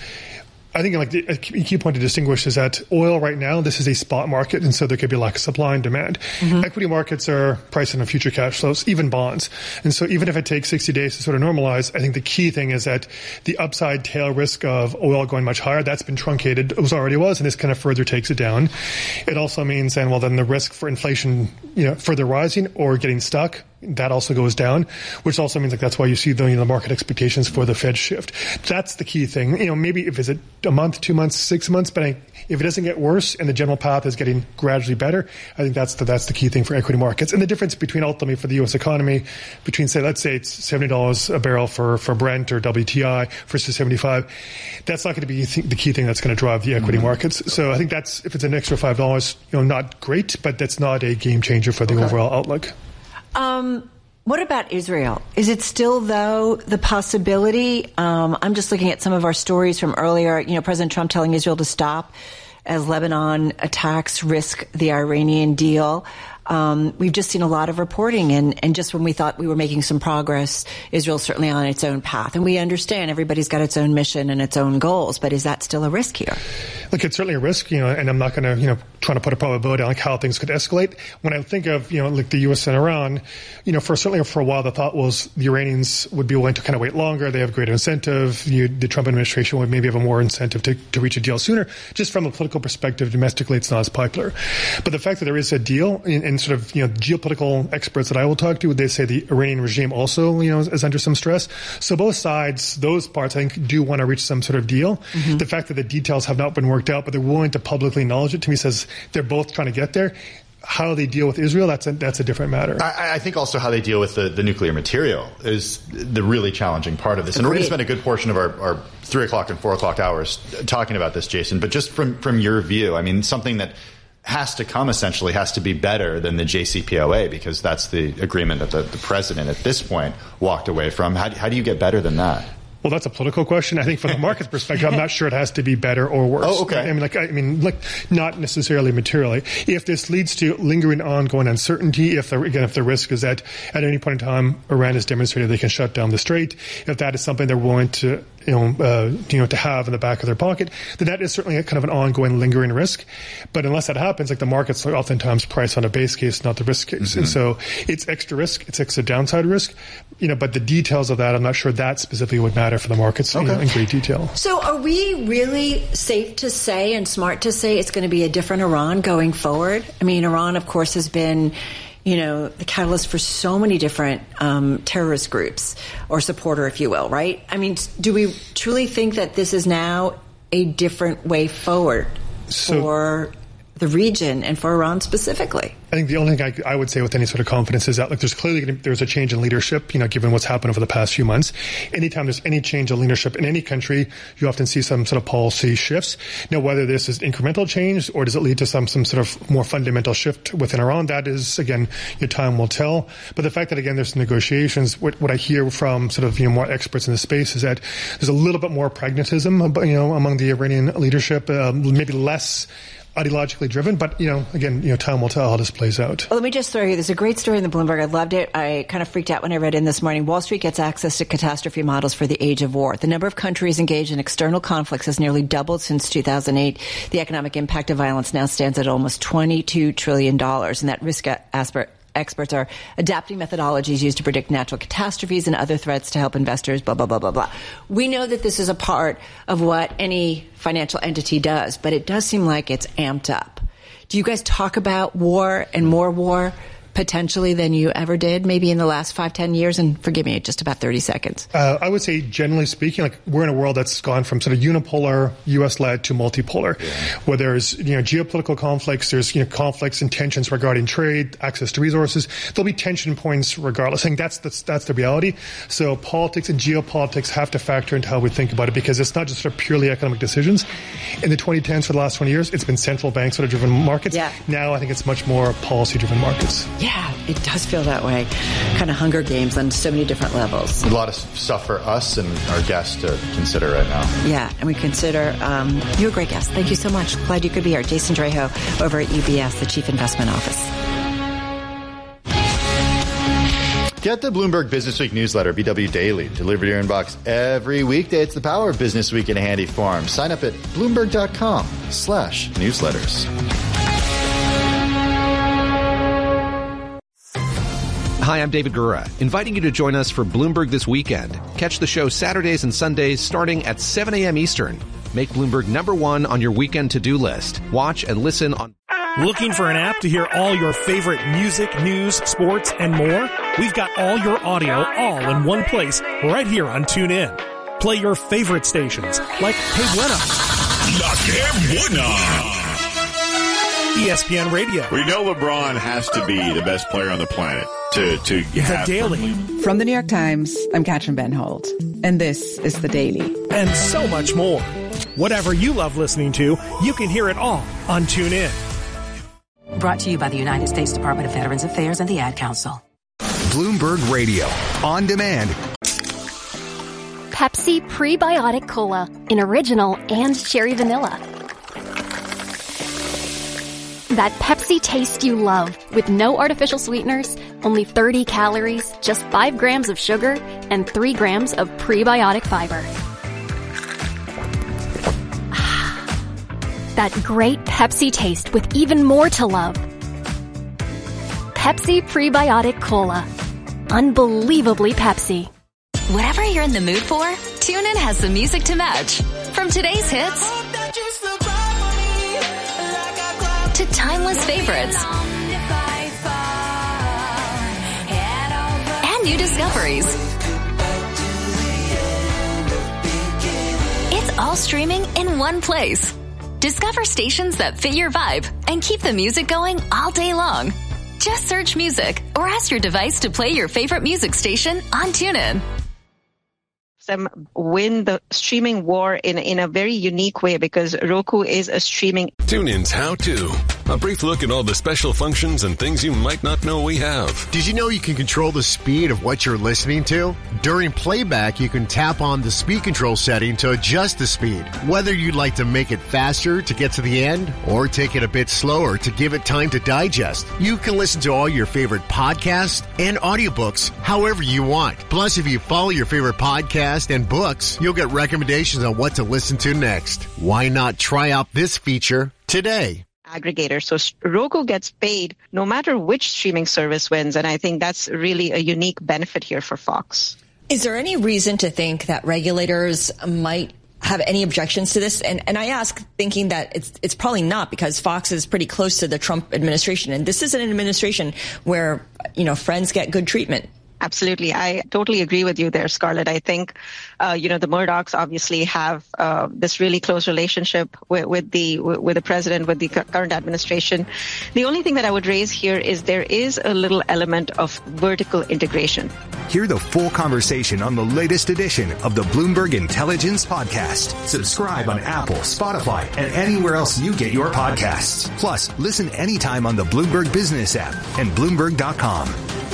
I think like the, a key point to distinguish is that oil right now, this is a spot market, and so there could be lack of supply and demand. Mm-hmm. Equity markets are pricing on future cash flows, even bonds. And so even if it takes sixty days to sort of normalize, I think the key thing is that the upside tail risk of oil going much higher, that's been truncated. It was already was, and this kind of further takes it down. It also means then, well, then the risk for inflation, you know, further rising or getting stuck, that also goes down, which also means like that's why you see the, you know, the market expectations for the Fed shift. That's the key thing. You know, maybe if it's a, a month, two months, six months, but I, if it doesn't get worse and the general path is getting gradually better, I think that's the, that's the key thing for equity markets. And the difference between ultimately for the U S economy between, say, let's say it's seventy dollars a barrel for, for Brent or W T I versus seventy-five, that's not going to be the key thing that's going to drive the equity mm-hmm. markets. So I think that's, if it's an extra five dollars, you know, not great, but that's not a game changer for the okay. overall outlook. Um, what about Israel? Is it still, though, the possibility? Um, I'm just looking at some of our stories from earlier. You know, President Trump telling Israel to stop as Lebanon attacks risk the Iranian deal. Um, we've just seen a lot of reporting, and, and just when we thought we were making some progress, Israel's certainly on its own path. And we understand everybody's got its own mission and its own goals, but is that still a risk here? Look, it's certainly a risk, you know, and I'm not going to, you know, trying to put a probability on like how things could escalate. When I think of, you know, like the U S and Iran, you know, for certainly for a while, the thought was the Iranians would be willing to kind of wait longer. They have greater incentive. You, the Trump administration would maybe have a more incentive to, to reach a deal sooner. Just from a political perspective, domestically, it's not as popular. But the fact that there is a deal, and, and sort of, you know, geopolitical experts that I will talk to, they say the Iranian regime also, you know, is, is under some stress. So both sides, those parts, I think, do want to reach some sort of deal. Mm-hmm. The fact that the details have not been worked out, but they're willing to publicly acknowledge it, to me says they're both trying to get there. how they deal with Israel, that's a, that's a different matter. I, I think also how they deal with the, the nuclear material is the really challenging part of this. And we're going to spend a good portion of our, our three o'clock and four o'clock hours talking about this, Jason. But just from, from your view, I mean, something that has to come essentially has to be better than the J C P O A, because that's the agreement that the, the president at this point walked away from. How, how do you get better than that? Well, that's a political question. I think from the market's perspective, I'm not sure it has to be better or worse. Oh, okay. I mean, like, I mean, like, not necessarily materially. If this leads to lingering ongoing uncertainty, if the, again, if the risk is that at any point in time, Iran has demonstrated they can shut down the strait, if that is something they're willing to, you know, uh, you know, to have in the back of their pocket, then that is certainly a kind of an ongoing lingering risk. But unless that happens, like, the markets are oftentimes priced on a base case, not the risk case. Mm-hmm. And so it's extra risk, it's extra downside risk, you know, but the details of that, I'm not sure that specifically would matter for the markets. Okay. In great detail. So are we really safe to say and smart to say it's going to be a different Iran going forward? I mean, Iran, of course, has been, you know, the catalyst for so many different um, terrorist groups, or supporter, if you will, right? I mean, do we truly think that this is now a different way forward so, for the region and for Iran specifically? I think the only thing I, I would say with any sort of confidence is that, like, there's clearly gonna, there's a change in leadership, you know, given what's happened over the past few months. Anytime there's any change in leadership in any country, you often see some sort of policy shifts. Now, whether this is incremental change or does it lead to some some sort of more fundamental shift within Iran, that is, again, your time will tell. But the fact that, again, there's negotiations, what, what I hear from sort of, you know, more experts in the space is that there's a little bit more pragmatism, you know, among the Iranian leadership, um, maybe less ideologically driven, but, you know, again, you know, time will tell how this plays out. Well, let me just throw you, there's a great story in the Bloomberg. I loved it. I kind of freaked out when I read in this morning. Wall Street gets access to catastrophe models for the age of war. The number of countries engaged in external conflicts has nearly doubled since two thousand eight. The economic impact of violence now stands at almost twenty-two trillion dollars, and that risk aspect experts are adapting methodologies used to predict natural catastrophes and other threats to help investors, blah, blah, blah, blah, blah. We know that this is a part of what any financial entity does, but it does seem like it's amped up. Do you guys talk about war and more war potentially than you ever did, maybe in the last five, ten years? And forgive me, just about thirty seconds. Uh, I would say, generally speaking, like, we're in a world that's gone from sort of unipolar, U S-led to multipolar, yeah. where there's, you know, geopolitical conflicts, there's, you know, conflicts and tensions regarding trade, access to resources. There'll be tension points regardless. I think that's, that's, that's the reality. So politics and geopolitics have to factor into how we think about it, because it's not just sort of purely economic decisions. In the twenty tens, for the last twenty years, it's been central bank sort of driven markets. Yeah. Now I think it's much more policy-driven markets. Yeah, it does feel that way. Kind of Hunger Games on so many different levels. A lot of stuff for us and our guests to consider right now. Yeah, and we consider um, you're a great guest. Thank you so much. Glad you could be here. Jason Draho over at U B S, the Chief Investment Office. Get the Bloomberg Business Week newsletter, B W Daily, delivered to your inbox every weekday. It's the power of Business Week in a handy form. Sign up at Bloomberg.com slash newsletters. Hi, I'm David Gura, inviting you to join us for Bloomberg This Weekend. Catch the show Saturdays and Sundays starting at seven a.m. Eastern. Make Bloomberg number one on your weekend to-do list. Watch and listen on... Looking for an app to hear all your favorite music, news, sports, and more? We've got all your audio all in one place right here on TuneIn. Play your favorite stations like Que Buena, La Que Buena, E S P N Radio. We know LeBron has to be the best player on the planet to, to have... The Daily. From the New York Times, I'm Katrin Benholt, and this is The Daily. And so much more. Whatever you love listening to, you can hear it all on TuneIn. Brought to you by the United States Department of Veterans Affairs and the Ad Council. Bloomberg Radio, on demand. Pepsi Prebiotic Cola in original and cherry vanilla. That Pepsi taste you love, with no artificial sweeteners, only thirty calories, just five grams of sugar, and three grams of prebiotic fiber. That great Pepsi taste with even more to love. Pepsi Prebiotic Cola. Unbelievably Pepsi. Whatever you're in the mood for, TuneIn has the music to match. From today's hits to timeless favorites and new discoveries. It's all streaming in one place. Discover stations that fit your vibe and keep the music going all day long. Just search music or ask your device to play your favorite music station on TuneIn. Them win the streaming war in in a very unique way because Roku is a streaming. TuneIn's How To. A brief look at all the special functions and things you might not know we have. Did you know you can control the speed of what you're listening to? During playback, you can tap on the speed control setting to adjust the speed. Whether you'd like to make it faster to get to the end or take it a bit slower to give it time to digest, you can listen to all your favorite podcasts and audiobooks however you want. Plus, if you follow your favorite podcast and books, you'll get recommendations on what to listen to next. Why not try out this feature today? Aggregator. So Roku gets paid no matter which streaming service wins, and I think that's really a unique benefit here for Fox. Is there any reason to think that regulators might have any objections to this? And and I ask thinking that it's it's probably not, because Fox is pretty close to the Trump administration, and this is an administration where, you know, friends get good treatment. Absolutely. I totally agree with you there, Scarlett. I think, uh, you know, the Murdochs obviously have uh, this really close relationship with, with the with the president, with the current administration. The only thing that I would raise here is there is a little element of vertical integration. Hear the full conversation on the latest edition of the Bloomberg Intelligence Podcast. Subscribe on Apple, Spotify, and anywhere else you get your podcasts. Plus, listen anytime on the Bloomberg Business app and Bloomberg dot com.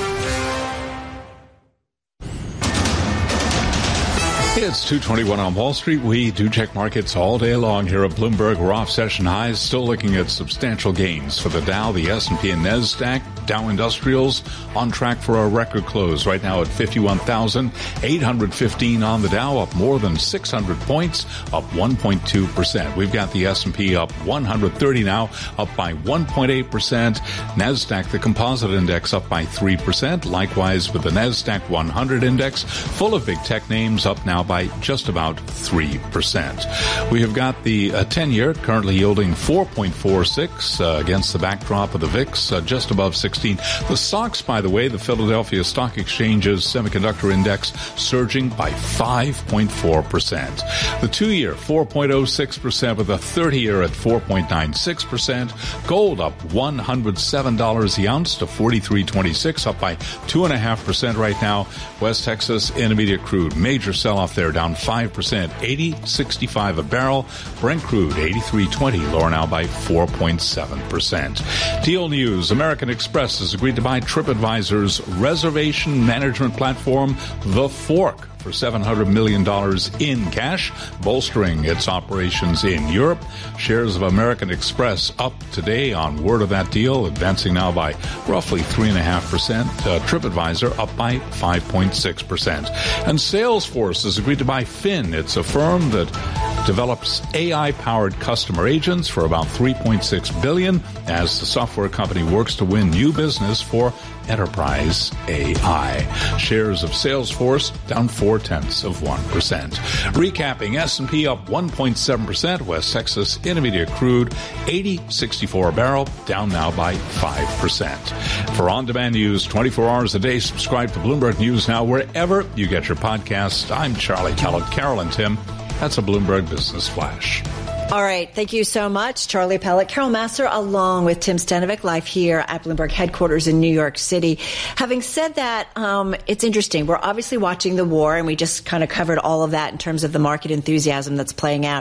It's two twenty-one on Wall Street. We do check markets all day long here at Bloomberg. We're off session highs, still looking at substantial gains for the Dow, the S and P, and NASDAQ. Dow Industrials on track for a record close right now at fifty-one thousand eight hundred fifteen on the Dow, up more than six hundred points, up one point two percent. We've got the S and P up one hundred thirty now, up by one point eight percent. NASDAQ, the composite index, up by three percent. Likewise with the NASDAQ one hundred index, full of big tech names, up now by just about three percent. We have got the uh, ten-year currently yielding four point four six uh, against the backdrop of the V I X, uh, just above sixteen. The stocks, by the way, the Philadelphia Stock Exchange's semiconductor index surging by five point four percent. The two-year, four point oh six percent, with the thirty-year at four point nine six percent. Gold up one hundred seven dollars the ounce to forty-three twenty-six, up by two point five percent right now. West Texas Intermediate crude, major sell-off there, down five percent, eighty sixty-five a barrel. Brent crude, eighty-three twenty, lower now by four point seven percent. Deal news, American Express has agreed to buy TripAdvisor's reservation management platform, The Fork, for seven hundred million dollars in cash, bolstering its operations in Europe. Shares of American Express up today on word of that deal, advancing now by roughly three point five percent. Uh, TripAdvisor up by five point six percent. And Salesforce has agreed to buy Fin. It's a firm that develops A I-powered customer agents for about three point six billion dollars as the software company works to win new business for enterprise A I. Shares of Salesforce down four-tenths of one percent. Recapping, S and P up one point seven percent. West Texas Intermediate crude, eighty sixty-four a barrel, down now by five percent. For on-demand news twenty-four hours a day, subscribe to Bloomberg News Now wherever you get your podcasts. I'm Charlie Kellett. Carol and Tim, that's a Bloomberg Business Flash. All right. Thank you so much, Charlie Pellet. Carol Massar, along with Tim Stanovic, live here at Bloomberg headquarters in New York City. Having said that, um, it's interesting. We're obviously watching the war, and we just kind of covered all of that in terms of the market enthusiasm that's playing out.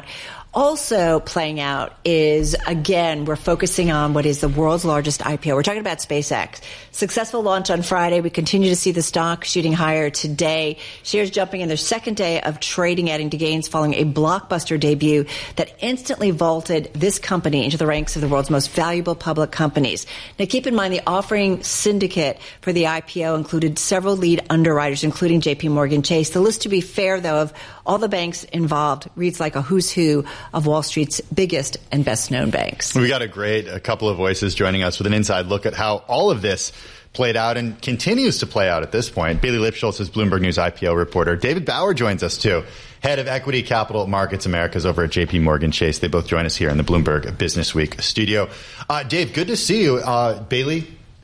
Also playing out is, again, we're focusing on what is the world's largest I P O. We're talking about SpaceX. Successful launch on Friday. We continue to see the stock shooting higher today. Shares jumping in their second day of trading, adding to gains following a blockbuster debut that instantly vaulted this company into the ranks of the world's most valuable public companies. Now, keep in mind the offering syndicate for the I P O included several lead underwriters, including J P Morgan Chase. The list, to be fair, though, of all the banks involved reads like a who's who of Wall Street's biggest and best-known banks. We got a great a couple of voices joining us with an inside look at how all of this played out and continues to play out at this point. Bailey Lipschultz is Bloomberg News I P O reporter. David Bauer joins us, too, head of Equity Capital Markets Americas over at J P Morgan Chase. They both join us here in the Bloomberg Business Week studio. Uh, Dave, good to see you. Uh, Bailey,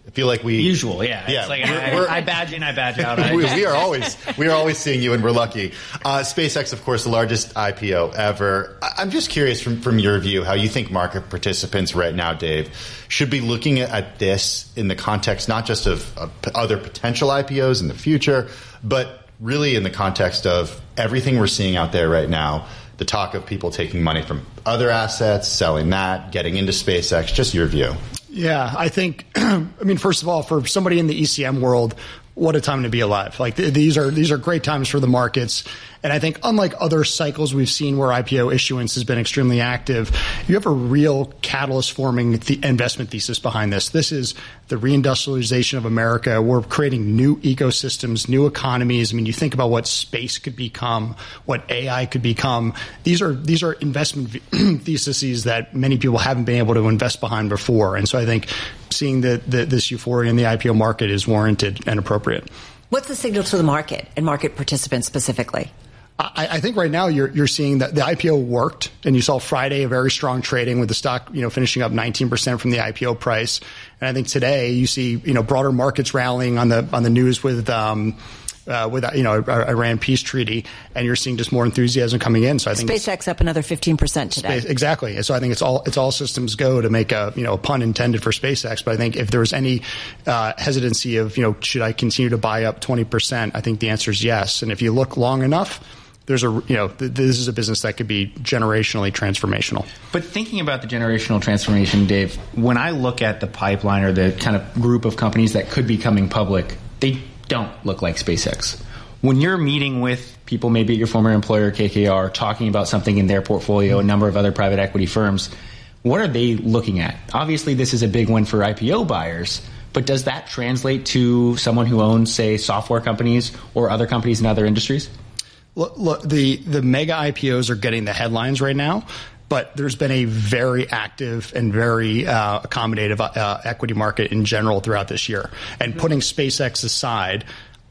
I feel like we usual, yeah. yeah it's like we're, we're, I, I badge in, I badge out. I we, we are always we are always seeing you, and we're lucky. Uh, SpaceX, of course, the largest I P O ever. I, I'm just curious from from your view how you think market participants right now, Dave, should be looking at, at this in the context not just of, of other potential I P Os in the future, but really in the context of everything we're seeing out there right now. The talk of people taking money from other assets, selling that, getting into SpaceX. Just your view. Yeah, I think, I mean, first of all, for somebody in the E C M world, what a time to be alive. Like th- these are these are great times for the markets. And I think unlike other cycles we've seen where I P O issuance has been extremely active, you have a real catalyst forming the investment thesis behind this. This is the reindustrialization of America. We're creating new ecosystems, new economies. I mean, you think about what space could become, what A I could become. These are these are investment theses that many people haven't been able to invest behind before. And so I think seeing the, the, this euphoria in the I P O market is warranted and appropriate. What's the signal to the market and market participants specifically? I, I think right now you're you're seeing that the I P O worked, and you saw Friday a very strong trading with the stock, you know, finishing up nineteen percent from the I P O price. And I think today you see, you know, broader markets rallying on the on the news with um, uh, with you know Iran peace treaty, and you're seeing just more enthusiasm coming in. So I think SpaceX up another fifteen percent today. Space, exactly. So I think it's all it's all systems go to make a you know a pun intended for SpaceX. But I think if there was any uh, hesitancy of you know should I continue to buy up twenty percent, I think the answer is yes. And if you look long enough, there's a you know th- this is a business that could be generationally transformational. But thinking about the generational transformation, Dave, when I look at the pipeline or the kind of group of companies that could be coming public, they don't look like SpaceX. When you're meeting with people, maybe at your former employer, K K R, talking about something in their portfolio, a number of other private equity firms, what are they looking at? Obviously, this is a big one for I P O buyers, but does that translate to someone who owns, say, software companies or other companies in other industries? Look, look, the, the mega I P Os are getting the headlines right now, but there's been a very active and very uh, accommodative uh, equity market in general throughout this year. And putting SpaceX aside,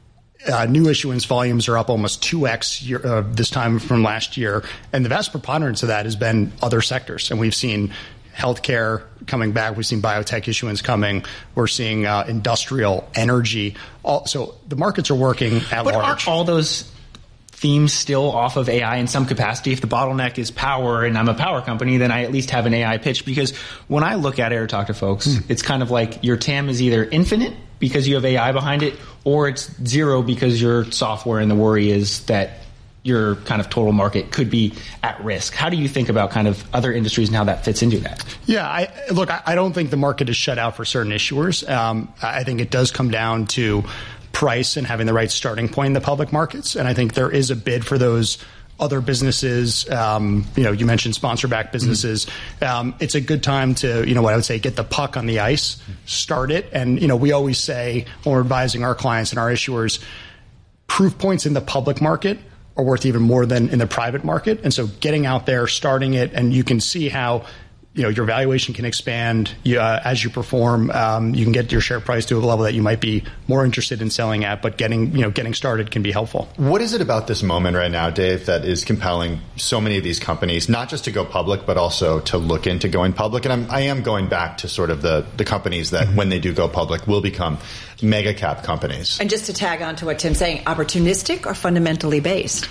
uh, new issuance volumes are up almost two x year, uh, this time from last year. And the vast preponderance of that has been other sectors. And we've seen healthcare coming back. We've seen biotech issuance coming. We're seeing uh, industrial, energy. All, so the markets are working at but large. Aren't all those themes still off of A I in some capacity? If the bottleneck is power and I'm a power company, then I at least have an A I pitch. Because when I look at it or talk to folks, mm. it's kind of like your T A M is either infinite because you have A I behind it, or it's zero because your software, and the worry is that your kind of total market could be at risk. How do you think about kind of other industries and how that fits into that? Yeah, I, look, I don't think the market is shut out for certain issuers. Um, I think it does come down to price and having the right starting point in the public markets. And I think there is a bid for those other businesses. Um, you know, you mentioned sponsor-backed businesses. Mm-hmm. Um, it's a good time to, you know, what I would say, get the puck on the ice, start it. And, you know, we always say when we're advising our clients and our issuers, proof points in the public market are worth even more than in the private market. And so getting out there, starting it, and you can see how you know, your valuation can expand you, uh, as you perform. Um, you can get your share price to a level that you might be more interested in selling at, but getting, you know, getting started can be helpful. What is it about this moment right now, Dave, that is compelling so many of these companies, not just to go public, but also to look into going public? And I'm, I am going back to sort of the, the companies that, mm-hmm. when they do go public, will become mega cap companies. And just to tag on to what Tim's saying, opportunistic or fundamentally based?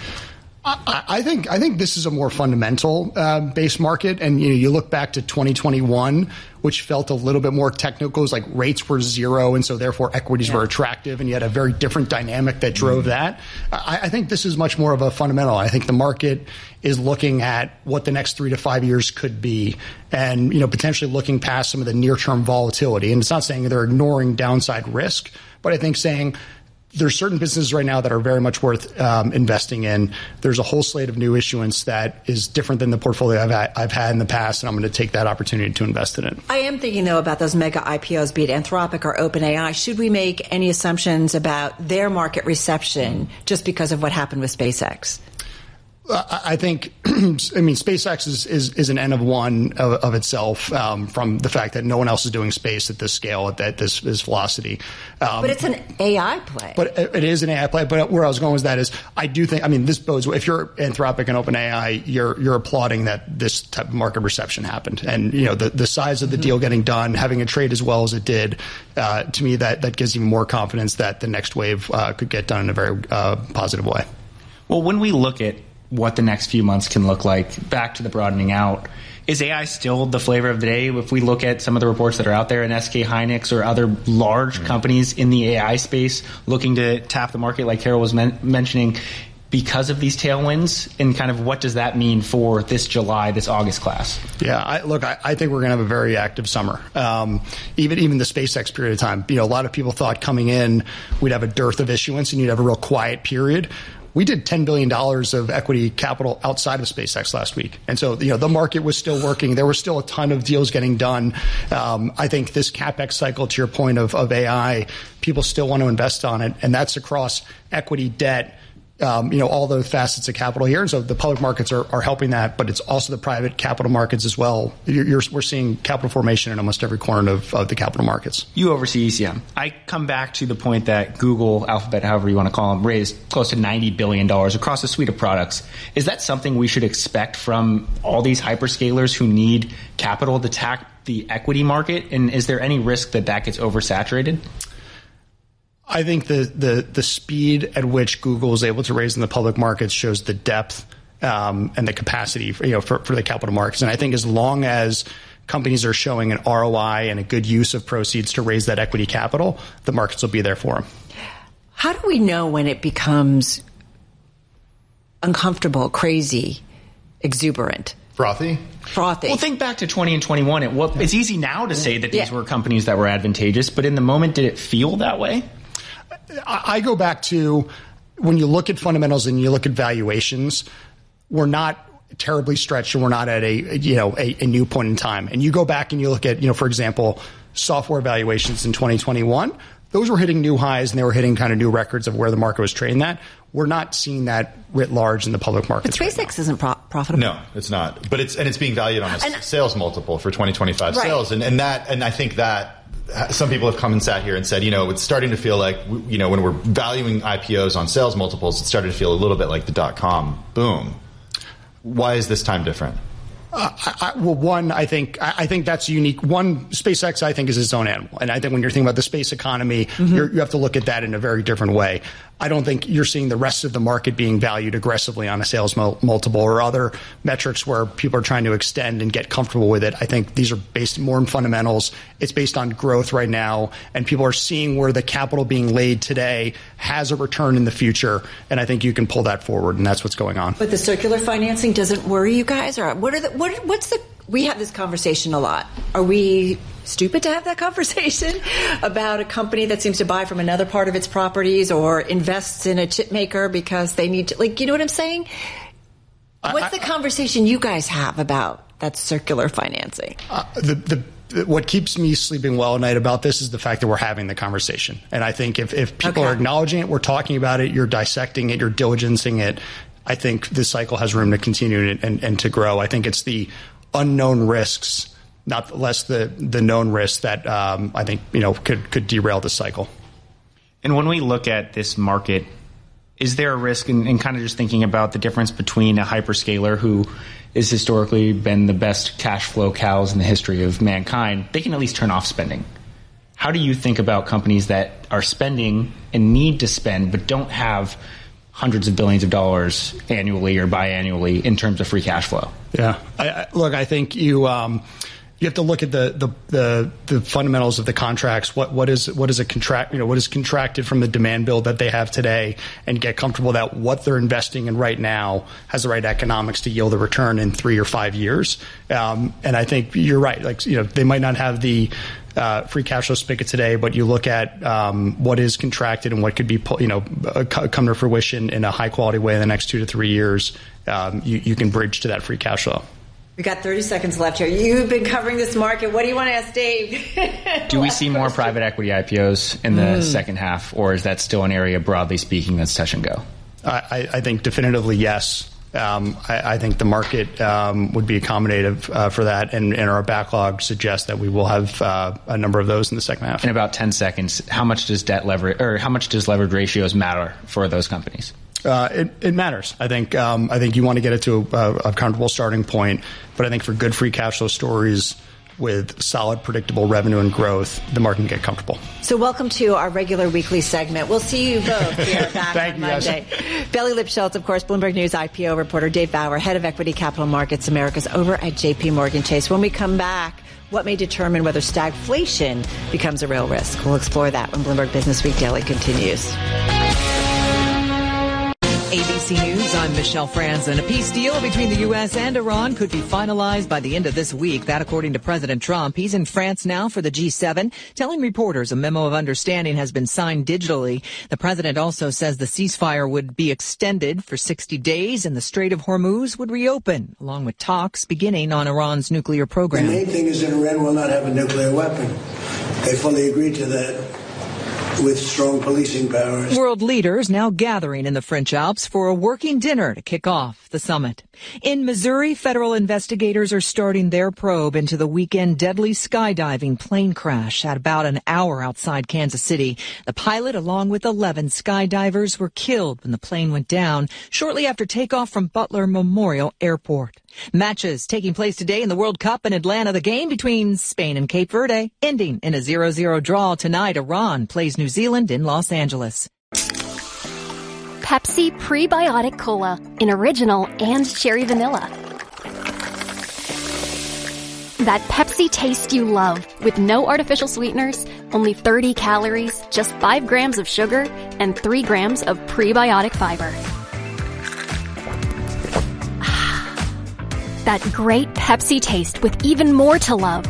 I, I think I think this is a more fundamental uh, based market, and you know, you look back to twenty twenty-one, which felt a little bit more technical. It was like rates were zero, and so therefore equities yeah. were attractive, and you had a very different dynamic that drove mm. that. I, I think this is much more of a fundamental. I think the market is looking at what the next three to five years could be, and you know, potentially looking past some of the near term volatility. And it's not saying they're ignoring downside risk, but I think saying there's certain businesses right now that are very much worth um, investing in. There's a whole slate of new issuance that is different than the portfolio I've had, I've had in the past, and I'm going to take that opportunity to invest in it. I am thinking, though, about those mega I P Os, be it Anthropic or OpenAI. Should we make any assumptions about their market reception just because of what happened with SpaceX? I think I mean, SpaceX is, is, is an N of one of, of itself um, from the fact that no one else is doing space at this scale, at, that this, this velocity. Um, but it's an A I play. But it is an A I play. But where I was going with that is, I do think, I mean, this bodes, if you're Anthropic and OpenAI, you're you're applauding that this type of market reception happened. And, you know, the, the size of the mm-hmm. deal getting done, having it trade as well as it did, uh, to me, that, that gives even more confidence that the next wave uh, could get done in a very uh, positive way. Well, when we look at what the next few months can look like, back to the broadening out, is A I still the flavor of the day? If we look at some of the reports that are out there in S K Hynix or other large mm-hmm. companies in the A I space looking to tap the market, like Carol was men- mentioning, because of these tailwinds, and kind of what does that mean for this July, this August class? Yeah, I, look, I, I think we're going to have a very active summer. Um, even even the SpaceX period of time. You know, a lot of people thought coming in we'd have a dearth of issuance and you'd have a real quiet period. We did ten billion dollars of equity capital outside of SpaceX last week. And so, you know, the market was still working. There were still a ton of deals getting done. Um, I think this CapEx cycle, to your point of, of A I, people still want to invest on it. And that's across equity, debt, Um, you know, all the facets of capital here. And so the public markets are, are helping that, but it's also the private capital markets as well. You're, you're, we're seeing capital formation in almost every corner of, of the capital markets. You oversee E C M. I come back to the point that Google, Alphabet, however you want to call them, raised close to ninety billion dollars across a suite of products. Is that something we should expect from all these hyperscalers who need capital to tap the equity market? And is there any risk that that gets oversaturated? I think the, the, the speed at which Google is able to raise in the public markets shows the depth um, and the capacity for, you know, for, for the capital markets. And I think as long as companies are showing an R O I and a good use of proceeds to raise that equity capital, the markets will be there for them. How do we know when it becomes uncomfortable, crazy, exuberant? Frothy? Frothy. Well, think back to twenty and twenty-one. It, well, it's easy now to say that these yeah. were companies that were advantageous, but in the moment, did it feel that way? I go back to when you look at fundamentals and you look at valuations, we're not terribly stretched and we're not at a, you know, a, a new point in time. And you go back and you look at, you know, for example, software valuations in twenty twenty-one, those were hitting new highs and they were hitting kind of new records of where the market was trading at. We're not seeing that writ large in the public markets. But SpaceX right isn't pro- profitable. No, it's not. But it's and it's being valued on a and, sales multiple for twenty twenty-five right. sales, and and that and I think that some people have come and sat here and said, you know, it's starting to feel like, you know, when we're valuing I P Os on sales multiples, it's starting to feel a little bit like the dot-com boom. Why is this time different? Uh, I, well, one, I think I, I think that's unique. One, SpaceX, I think, is its own animal. And I think when you're thinking about the space economy, mm-hmm. you're, you have to look at that in a very different way. I don't think you're seeing the rest of the market being valued aggressively on a sales mul- multiple or other metrics where people are trying to extend and get comfortable with it. I think these are based more on fundamentals. It's based on growth right now, and people are seeing where the capital being laid today has a return in the future, and I think you can pull that forward, and that's what's going on. But the circular financing doesn't worry you guys? Or what are the, what, what's the we have this conversation a lot. Are we stupid to have that conversation about a company that seems to buy from another part of its properties or invests in a chip maker because they need to, like, you know what I'm saying? What's I, I, the conversation you guys have about that circular financing? Uh, the, the, what keeps me sleeping well at night about this is the fact that we're having the conversation. And I think if, if people okay. are acknowledging it, we're talking about it, you're dissecting it, you're diligencing it, I think this cycle has room to continue and, and, and to grow. I think it's the unknown risks, not less the the known risks that um, I think, you know, could could derail the cycle. And when we look at this market, is there a risk in, in kind of just thinking about the difference between a hyperscaler who has historically been the best cash flow cows in the history of mankind? They can at least turn off spending. How do you think about companies that are spending and need to spend but don't have hundreds of billions of dollars annually or biannually in terms of free cash flow? Yeah. I, I, look, I think you um, you have to look at the, the the the fundamentals of the contracts. What what is what is a contract? You know, what is contracted from the demand build that they have today, and get comfortable that what they're investing in right now has the right economics to yield a return in three or five years. Um, and I think you're right. Like, you know, they might not have the Uh, free cash flow spigot today, but you look at um, what is contracted and what could be, you know, come to fruition in a high quality way in the next two to three years. Um, you, you can bridge to that free cash flow. We got thirty seconds left here. You've been covering this market. What do you want to ask Dave? Do we see more private equity I P Os in the mm. second half, or is that still an area, broadly speaking, that's touch and go? I, I think definitively yes. um, I, I think the market um, would be accommodative uh, for that, and, and our backlog suggests that we will have uh, a number of those in the second half. In about ten seconds, how much does debt leverage or how much does leverage ratios matter for those companies? Uh, it, it matters. I think um, I think you want to get it to a, a comfortable starting point, but I think for good free cash flow stories with solid, predictable revenue and growth, the market can get comfortable. So welcome to our regular weekly segment. We'll see you both here back Thank on you, Monday. Belly Lipschultz, of course, Bloomberg News I P O reporter, Dave Bauer, head of equity capital markets Americas over at J P Morgan Chase. When we come back, what may determine whether stagflation becomes a real risk? We'll explore that when Bloomberg Business Week Daily continues. A B C News, I'm Michelle Franzen. A peace deal between the U S and Iran could be finalized by the end of this week. That according to President Trump. He's in France now for the G seven, telling reporters a memo of understanding has been signed digitally. The president also says the ceasefire would be extended for sixty days and the Strait of Hormuz would reopen, along with talks beginning on Iran's nuclear program. The main thing is that Iran will not have a nuclear weapon. They fully agreed to that, with strong policing powers. World leaders now gathering in the French Alps for a working dinner to kick off the summit. In Missouri, federal investigators are starting their probe into the weekend deadly skydiving plane crash at about an hour outside Kansas City. The pilot, along with eleven skydivers, were killed when the plane went down shortly after takeoff from Butler Memorial Airport. Matches taking place today in the World Cup in Atlanta. The game between Spain and Cape Verde ending in a zero zero draw tonight. Iran plays New Zealand in Los Angeles. Pepsi Prebiotic Cola in original and cherry vanilla. That Pepsi taste you love with no artificial sweeteners, only thirty calories, just five grams of sugar, and three grams of prebiotic fiber. That great Pepsi taste with even more to love.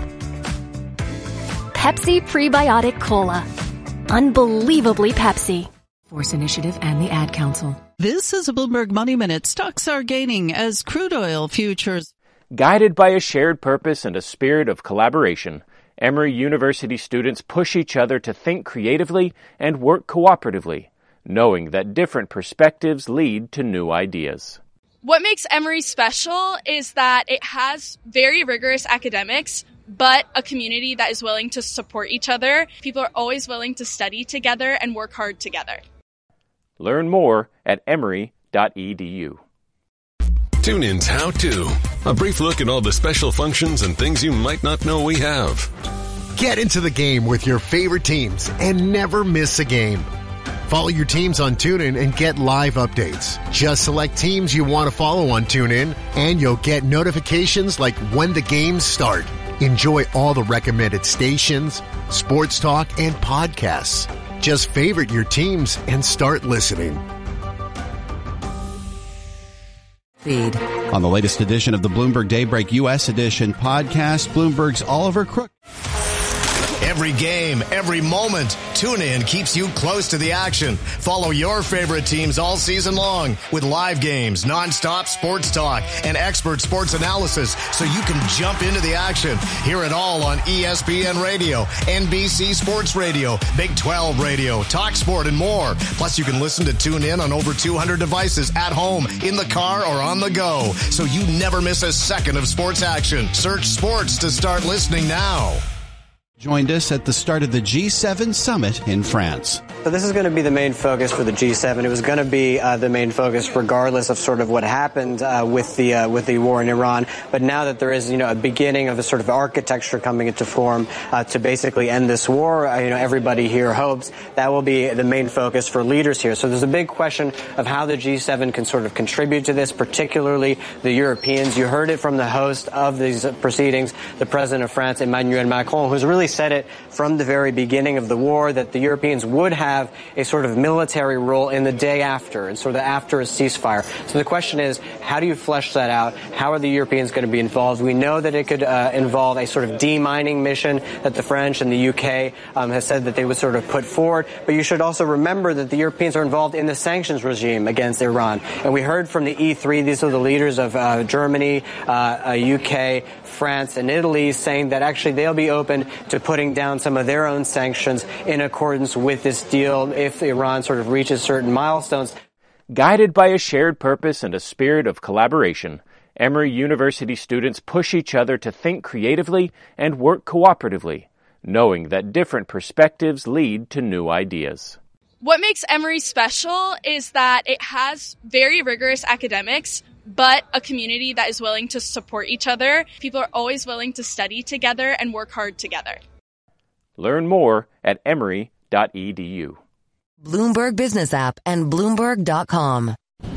Pepsi Prebiotic Cola. Unbelievably Pepsi. Force Initiative and the Ad Council. This is a Bloomberg Money Minute. Stocks are gaining as crude oil futures. Guided by a shared purpose and a spirit of collaboration, Emory University students push each other to think creatively and work cooperatively, knowing that different perspectives lead to new ideas. What makes Emory special is that it has very rigorous academics, but a community that is willing to support each other. People are always willing to study together and work hard together. Learn more at emory dot e d u. Tune in's How To. A brief look at all the special functions and things you might not know we have. Get into the game with your favorite teams and never miss a game. Follow your teams on TuneIn and get live updates. Just select teams you want to follow on TuneIn, and you'll get notifications like when the games start. Enjoy all the recommended stations, sports talk, and podcasts. Just favorite your teams and start listening. Feed. On the latest edition of the Bloomberg Daybreak U S Edition podcast, Bloomberg's Oliver Crook. Every game, every moment, TuneIn keeps you close to the action. Follow your favorite teams all season long with live games, nonstop sports talk, and expert sports analysis so you can jump into the action. Hear it all on E S P N Radio, N B C Sports Radio, Big twelve Radio, Talk Sport, and more. Plus, you can listen to TuneIn on over two hundred devices at home, in the car, or on the go, so you never miss a second of sports action. Search sports to start listening now. Joined us at the start of the G seven summit in France. So this is going to be the main focus for the G seven. It was going to be uh, the main focus regardless of sort of what happened uh, with the uh, with the war in Iran. But now that there is, you know, a beginning of a sort of architecture coming into form uh, to basically end this war, uh, you know, everybody here hopes that will be the main focus for leaders here. So there's a big question of how the G seven can sort of contribute to this, particularly the Europeans. You heard it from the host of these proceedings, the president of France, Emmanuel Macron, who's really said it from the very beginning of the war that the Europeans would have have a sort of military role in the day after, and sort of after a ceasefire. So the question is, how do you flesh that out? How are the Europeans going to be involved? We know that it could uh, involve a sort of demining mission that the French and the U K um, has said that they would sort of put forward. But you should also remember that the Europeans are involved in the sanctions regime against Iran. And we heard from the E three, these are the leaders of uh, Germany, uh, uh, U K, France, and Italy, saying that actually they'll be open to putting down some of their own sanctions in accordance with this deal if Iran sort of reaches certain milestones. Guided by a shared purpose and a spirit of collaboration, Emory University students push each other to think creatively and work cooperatively, knowing that different perspectives lead to new ideas. What makes Emory special is that it has very rigorous academics, but a community that is willing to support each other. People are always willing to study together and work hard together. Learn more at emory dot e d u. Bloomberg Business App and Bloomberg dot com.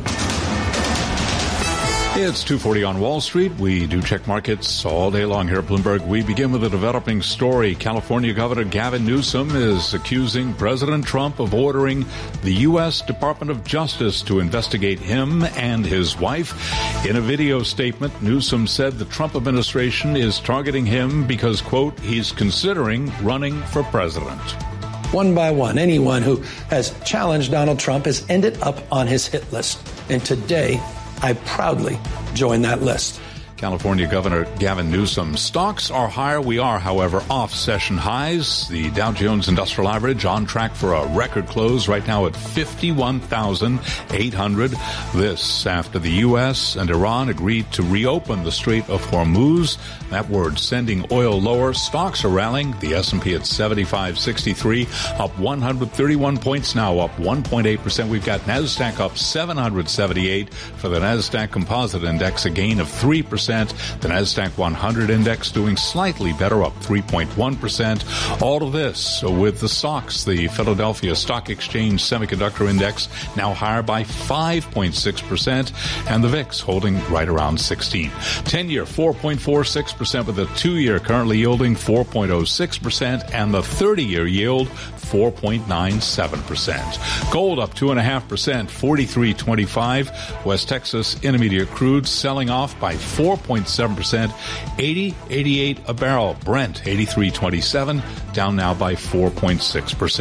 It's two forty on Wall Street. We do check markets all day long here at Bloomberg. We begin with a developing story. California Governor Gavin Newsom is accusing President Trump of ordering the U S Department of Justice to investigate him and his wife. In a video statement, Newsom said the Trump administration is targeting him because, quote, he's considering running for president. One by one, anyone who has challenged Donald Trump has ended up on his hit list. And today, I proudly join that list. California Governor Gavin Newsom. Stocks are higher. We are, however, off session highs. The Dow Jones Industrial Average on track for a record close right now at fifty-one thousand eight hundred. This after the U S and Iran agreed to reopen the Strait of Hormuz. That word sending oil lower. Stocks are rallying. The S and P at seventy-five sixty-three, up one hundred thirty-one points now, up one point eight percent. We've got NASDAQ up seven hundred seventy-eight. For the NASDAQ Composite Index, a gain of three percent. The NASDAQ one hundred index doing slightly better, up three point one percent. All of this with the S O X, the Philadelphia Stock Exchange Semiconductor Index, now higher by five point six percent, and the V I X holding right around sixteen. ten-year, four point four six percent, with the two-year currently yielding four point oh six percent, and the thirty-year yield four point nine seven percent. Gold up two point five percent, forty-three twenty-five. West Texas Intermediate crude selling off by four point seven percent, eighty eighty-eight a barrel. Brent eighty-three twenty-seven, down now by four point six percent.